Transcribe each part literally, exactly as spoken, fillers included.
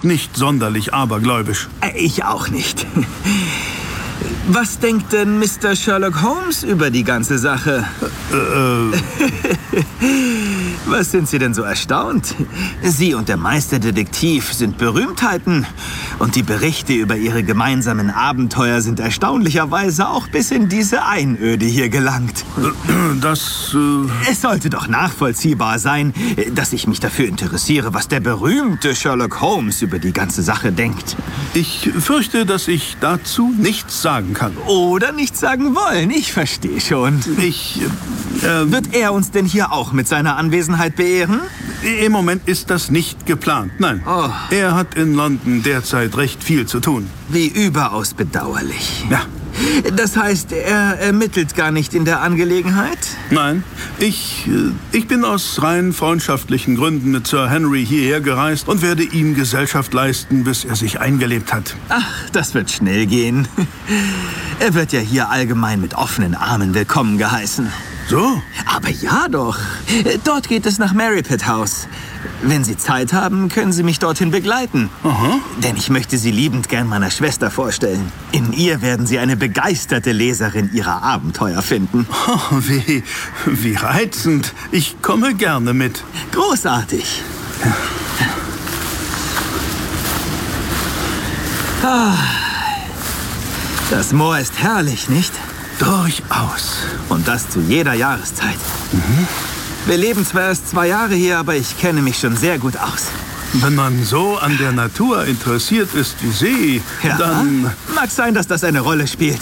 nicht sonderlich abergläubisch. Ich auch nicht. Was denkt denn Mister Sherlock Holmes über die ganze Sache? Äh, Was sind Sie denn so erstaunt? Sie und der Meisterdetektiv sind Berühmtheiten. Und die Berichte über Ihre gemeinsamen Abenteuer sind erstaunlicherweise auch bis in diese Einöde hier gelangt. Das, äh... Es sollte doch nachvollziehbar sein, dass ich mich dafür interessiere, was der berühmte Sherlock Holmes über die ganze Sache denkt. Ich fürchte, dass ich dazu nichts sagen kann. Oder nichts sagen wollen, ich verstehe schon. Ich, äh... Wird er uns denn hier auch mit seiner Anwesenheit beehren? Im Moment ist das nicht geplant, nein. Oh. Er hat in London derzeit recht viel zu tun. Wie überaus bedauerlich. Ja. Das heißt, er ermittelt gar nicht in der Angelegenheit? Nein, ich, äh, ich bin aus rein freundschaftlichen Gründen mit Sir Henry hierher gereist und werde ihm Gesellschaft leisten, bis er sich eingelebt hat. Ach, das wird schnell gehen. Er wird ja hier allgemein mit offenen Armen willkommen geheißen. So? Aber ja doch. Dort geht es nach Merripit House. Wenn Sie Zeit haben, können Sie mich dorthin begleiten. Aha. Denn ich möchte Sie liebend gern meiner Schwester vorstellen. In ihr werden Sie eine begeisterte Leserin Ihrer Abenteuer finden. Oh, wie, wie reizend. Ich komme gerne mit. Großartig. Ah, das Moor ist herrlich, nicht? Durchaus. Und das zu jeder Jahreszeit. Mhm. Wir leben zwar erst zwei Jahre hier, aber ich kenne mich schon sehr gut aus. Wenn man so an der Natur interessiert ist wie Sie, ja, dann... Mag sein, dass das eine Rolle spielt.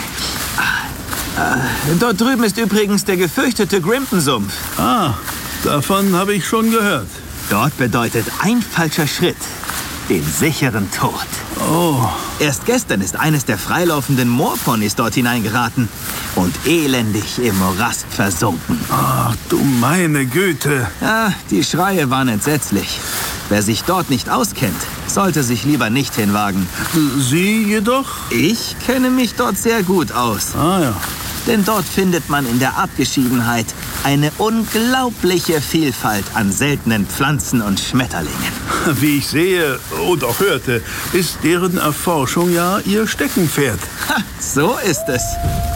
Dort drüben ist übrigens der gefürchtete Grimpen-Sumpf. Ah, davon habe ich schon gehört. Dort bedeutet ein falscher Schritt den sicheren Tod. Oh. Erst gestern ist eines der freilaufenden Moorponys dort hineingeraten und elendig im Morast versunken. Ach, du meine Güte. Ja, die Schreie waren entsetzlich. Wer sich dort nicht auskennt, sollte sich lieber nicht hinwagen. Sie jedoch? Ich kenne mich dort sehr gut aus. Ah ja. Denn dort findet man in der Abgeschiedenheit eine unglaubliche Vielfalt an seltenen Pflanzen und Schmetterlingen. Wie ich sehe und auch hörte, ist deren Erforschung ja Ihr Steckenpferd. Ha, so ist es.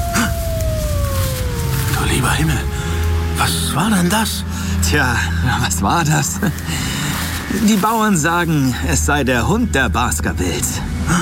Du lieber Himmel, was war denn das? Tja, was war das? Die Bauern sagen, es sei der Hund der Baskervilles.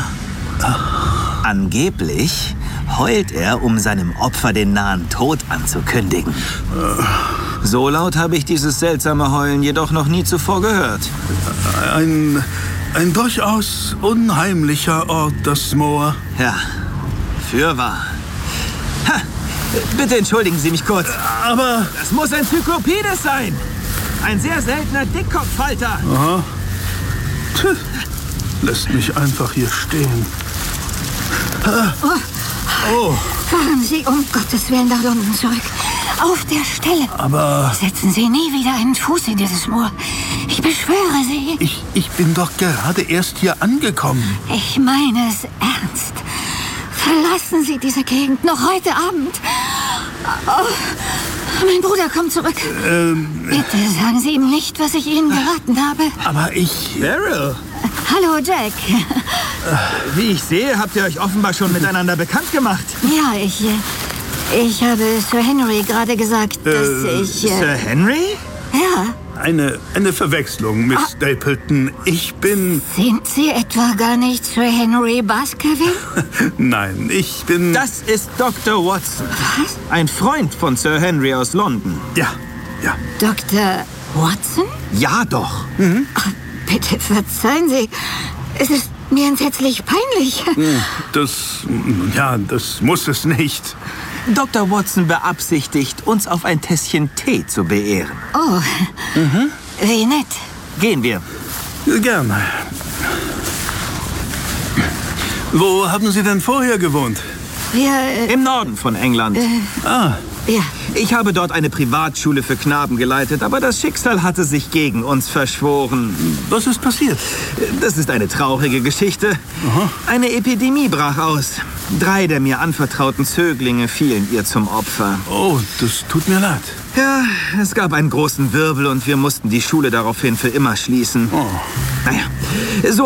Angeblich heult er, um seinem Opfer den nahen Tod anzukündigen. So laut habe ich dieses seltsame Heulen jedoch noch nie zuvor gehört. Ein, ein durchaus unheimlicher Ort, das Moor. Ja, fürwahr. Ha, bitte entschuldigen Sie mich kurz. Aber... Das muss ein Cyclopides sein. Ein sehr seltener Dickkopffalter. Aha. Tch, lässt mich einfach hier stehen. Oh. Oh. Fahren Sie um Gottes Willen nach London zurück. Auf der Stelle. Aber... Setzen Sie nie wieder einen Fuß in dieses Moor. Ich beschwöre Sie. Ich, ich bin doch gerade erst hier angekommen. Ich meine es ernst. Verlassen Sie diese Gegend noch heute Abend. Oh, mein Bruder kommt zurück. Ähm... Bitte sagen Sie ihm nicht, was ich Ihnen geraten habe. Aber ich... Beryl! Hallo, Jack. Wie ich sehe, habt ihr euch offenbar schon miteinander bekannt gemacht. Ja, ich... Ich habe Sir Henry gerade gesagt, dass Äh, ich... Sir Henry? Ja. Eine, eine Verwechslung, Miss Stapleton. Ich bin... Sind Sie etwa gar nicht Sir Henry Baskerville? Nein, ich bin... Das ist Doktor Watson. Was? Ein Freund von Sir Henry aus London. Ja, ja. Doktor Watson? Ja doch. Mhm. Ach, bitte verzeihen Sie. Es ist mir entsetzlich peinlich. Das... Ja, das muss es nicht. Doktor Watson beabsichtigt, uns auf ein Tässchen Tee zu beehren. Oh, Mhm. wie nett. Gehen wir. Gerne. Wo haben Sie denn vorher gewohnt? Wir... Äh, Im Norden von England. Ah, ja. Ich habe dort eine Privatschule für Knaben geleitet, aber das Schicksal hatte sich gegen uns verschworen. was ist passiert? Das ist eine traurige Geschichte. Aha. Eine Epidemie brach aus. Drei der mir anvertrauten Zöglinge fielen ihr zum Opfer. Oh, das tut mir leid. Ja, es gab einen großen Wirbel und wir mussten die Schule daraufhin für immer schließen. Oh. Naja, so